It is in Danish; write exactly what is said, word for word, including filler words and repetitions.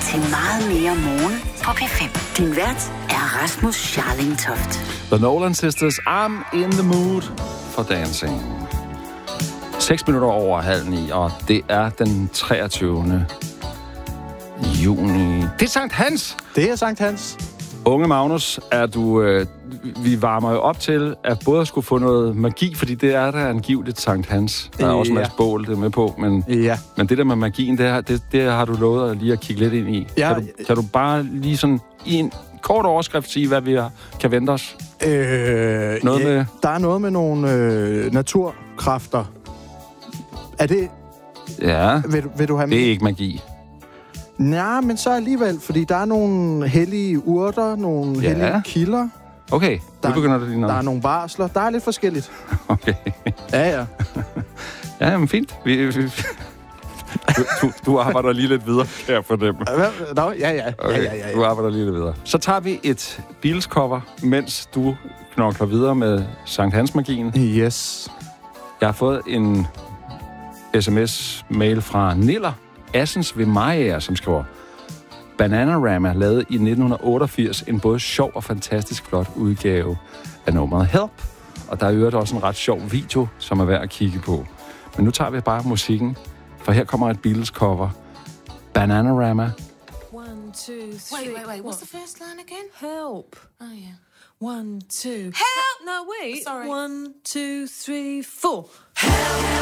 til meget mere morgen på P fem. Din vært er Rasmus Scharling Toft. The Nolan Sisters, I'm in the mood for dancing. seks minutter over halv ni, og det er den treogtyvende juni. Det er Sankt Hans! Det er Sankt Hans. Unge Magnus, er du, øh, vi varmer jo op til at både skulle få noget magi, fordi det er der angiveligt Sankt Hans. Der er også en masse bål, det er med på, men, ja. men det der med magien, det, her, det, det har du lovet at lige at kigge lidt ind i. Ja. Kan, du, kan du bare lige sådan i en kort overskrift sige, hvad vi har, kan vente os? Øh, noget ja, med... Der er noget med nogle øh, naturkræfter. Er det... Ja, vil, vil du have det er ikke magi. Nej, men så alligevel, fordi der er nogle hellige urter, nogle Ja. hellige kilder. Okay, nu Der, begynder det lige noget. der er nogle varsler. Der er lidt forskelligt. Okay. Ja, ja. Ja, men fint. Vi, vi, du, du, du arbejder lige lidt videre, kan jeg fornemme. Nå, ja, ja. Okay, ja, ja, ja, ja. du arbejder lige lidt videre. Så tager vi et Beatles-cover, mens du knokler videre med Sankt Hans-magien. Yes. Jeg har fået en sms-mail fra Niller Assens ved Maja, som skriver: Bananarama lavede i nitten otteogfirs en både sjov og fantastisk flot udgave af nummeret Help. Og der er i øvrigt også en ret sjov video, som er værd at kigge på. Men nu tager vi bare musikken, for her kommer et Beatles-cover. Bananarama. One, two, three. Wait, wait, wait. What's the first line again? Help. Oh, yeah. One, two. Help! No, wait. Sorry. One, two, three, four.